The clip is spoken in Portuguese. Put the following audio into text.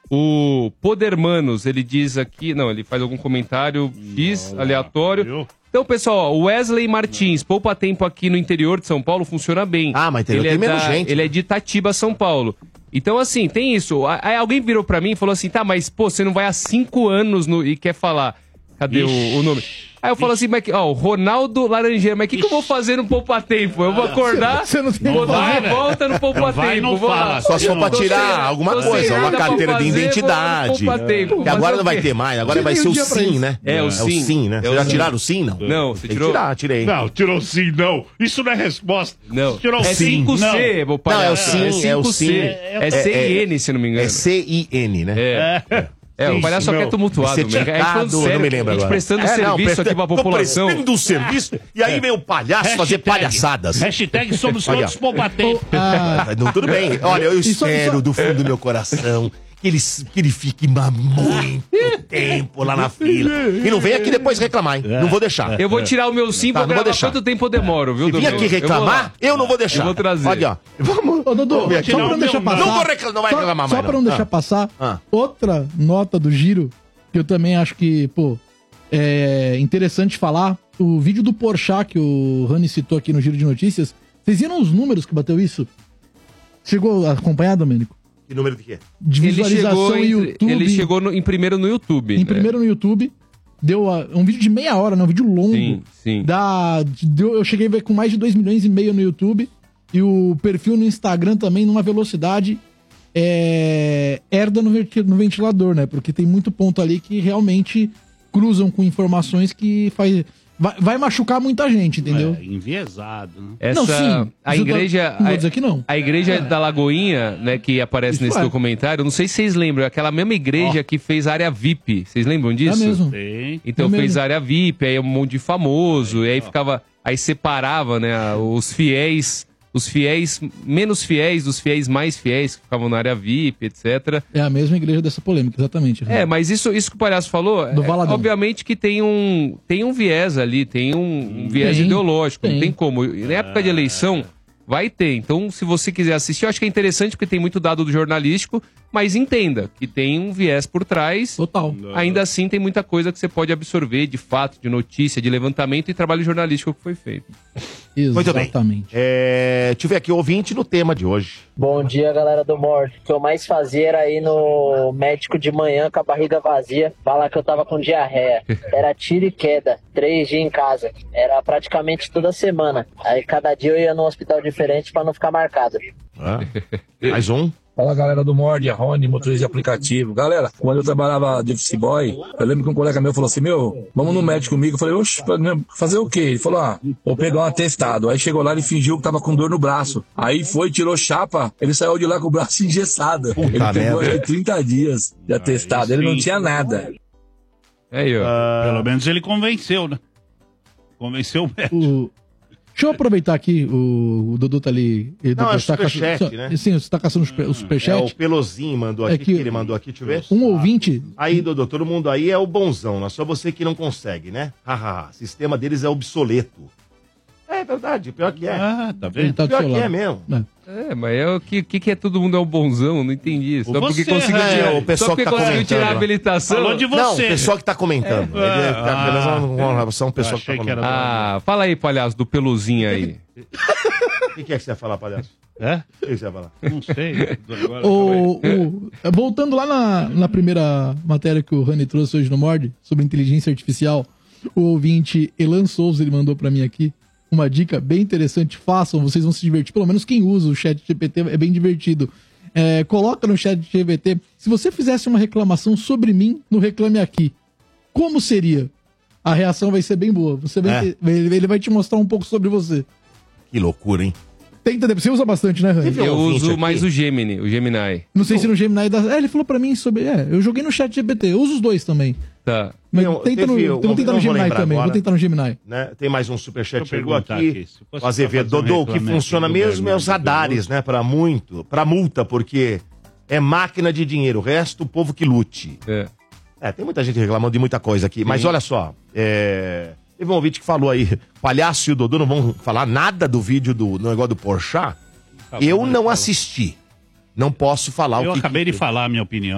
O Podermanos, ele diz aqui... Não, ele faz algum comentário aleatório. Então, pessoal, o Wesley Martins, poupa tempo aqui no interior de São Paulo, funciona bem. Ah, mas tem menos gente. Ele é de Itatiba, São Paulo. Então, assim, tem isso. Aí alguém virou pra mim e falou assim, tá, mas, pô, você não vai há 5 anos e quer falar... Cadê o nome? Aí eu falo assim, mas o Ronaldo Laranjeira, mas o que eu vou fazer no Poupa Tempo? Eu vou acordar, vou dar uma volta no Poupa Tempo. Só se for pra tirar alguma coisa, uma carteira de identidade. Que agora não vai ter mais, agora vai ser o SIM, né? É o SIM, né? Vocês já tiraram o SIM, não? Não, você tirou? Tirei. Não, tirou o SIM, não. Isso não é resposta. Não. Tirou o É SIM. 5C, vou parar. Não, é o SIM, é o SIM. É CIN, se não me engano. É CIN, né? O palhaço só quer tumultuado. Não me lembro a gente agora. prestando serviço aqui pra população. Prestando um serviço, e aí vem o palhaço fazer palhaçadas. Hashtag somos todos Poupa Tempo. Tudo bem. Olha, eu espero do fundo do meu coração que ele fique muito tempo lá na fila. E não vem aqui depois reclamar, hein? Não vou deixar. Eu vou tirar o meu sim pra gravar quanto tempo eu demoro, viu, Dudu? Se vir aqui reclamar, eu não vou deixar. Eu vou trazer. Olha, ó. Vamos. Ô, Dudu, só pra não deixar passar. Não vai reclamar mais. Só pra não deixar passar, outra nota do Giro, que eu também acho que, pô, é interessante falar. O vídeo do Porchat que o Rani citou aqui no Giro de Notícias. Vocês viram os números que bateu isso? Chegou a acompanhar, Domênico? Que número de quê? De visualização no YouTube. Ele chegou em primeiro no YouTube. Primeiro no YouTube. Deu um vídeo de meia hora, né? Um vídeo longo. Sim. Eu cheguei a ver com mais de 2,5 milhões no YouTube. E o perfil no Instagram também, numa velocidade herda no ventilador, né? Porque tem muito ponto ali que realmente cruzam com informações que vai machucar muita gente, entendeu? Enviesado, né? Não, sim. A igreja... Não vou dizer que não. A igreja da Lagoinha, né, que aparece nesse documentário, não sei se vocês lembram, é aquela mesma igreja que fez área VIP. Vocês lembram disso? É mesmo. Então fez área VIP, aí um monte de famoso, e aí ficava... Aí separava, né, os fiéis menos fiéis dos fiéis mais fiéis que ficavam na área VIP, etc. É a mesma igreja dessa polêmica, exatamente. Mas isso que o palhaço falou, obviamente que tem um viés ali, tem um viés ideológico, não tem como. Na época de eleição, vai ter. Então, se você quiser assistir, eu acho que é interessante porque tem muito dado do jornalístico, mas entenda que tem um viés por trás. Total. Ainda assim, tem muita coisa que você pode absorver de fato, de notícia, de levantamento e trabalho jornalístico que foi feito. Exatamente. Deixa eu ver aqui o ouvinte no tema de hoje. Bom dia, galera do Mord. O que eu mais fazia era ir no médico de manhã com a barriga vazia, falar que eu tava com diarreia. Era tiro e queda, 3 dias em casa. Era praticamente toda semana. Aí cada dia eu ia num hospital diferente pra não ficar marcado. Mais um. Fala, galera do Mord, Rony, motorista de aplicativo. Galera, quando eu trabalhava de office boy, eu lembro que um colega meu falou assim, vamos no médico comigo. Eu falei, oxe, fazer o quê? Ele falou, vou pegar um atestado. Aí chegou lá, ele fingiu que tava com dor no braço. Aí foi, tirou chapa, ele saiu de lá com o braço engessado. Ele pegou acho que 30 dias de atestado, ele não tinha nada. Pelo menos ele convenceu, né? Convenceu o médico. Deixa eu aproveitar aqui, o Dudu tá ali. Não, é o superchat, né? Sim, você tá caçando o superchat. O Pelozinho mandou aqui, que ele mandou aqui, deixa eu ver. Um ouvinte... Aí, Dudu, todo mundo aí é o bonzão, não é só você que não consegue, né? O sistema deles é obsoleto. É verdade, pior que é. Tá vendo? Tá pior que é mesmo. Mas o que é todo mundo é o bonzão? Não entendi isso. Só porque você, conseguiu tirar, o pessoal que tá conseguiu tirar a habilitação. Falou de você. Não, o pessoal que tá comentando. Ele tá apenas uma relação, o pessoal que tá comentando. Fala aí, palhaço, do Peluzinho aí. O que é que você ia falar, palhaço? O que você ia falar? Não sei. Voltando lá na primeira matéria que o Rani trouxe hoje no Mord, sobre inteligência artificial, o ouvinte Elan Souza, ele mandou pra mim aqui uma dica bem interessante. Façam, vocês vão se divertir. Pelo menos quem usa o chat GPT é bem divertido. Coloca no chat GPT, se você fizesse uma reclamação sobre mim no Reclame Aqui, como seria? A reação vai ser bem boa. Ele vai te mostrar um pouco sobre você. Que loucura, hein? Você usa bastante, né, Rani? Eu uso mais o Gemini. Não sei se no Gemini dá... ele falou pra mim sobre... eu joguei no chat GPT. Eu uso os dois também. Tá. Mas tenta no Gemini também. Vou tentar no Gemini. Né? Tem mais um superchat que chegou aqui. O Azevedo. Dodô, o que funciona mesmo é os radares, né? Pra multa, porque é máquina de dinheiro. O resto, o povo que lute. Tem muita gente reclamando de muita coisa aqui. Mas olha só. Teve um ouvinte que falou aí, Palhaço e o Dodô não vão falar nada do vídeo do negócio do Porchat. Eu não assisti. Não posso falar o que... Eu acabei de falar a minha opinião.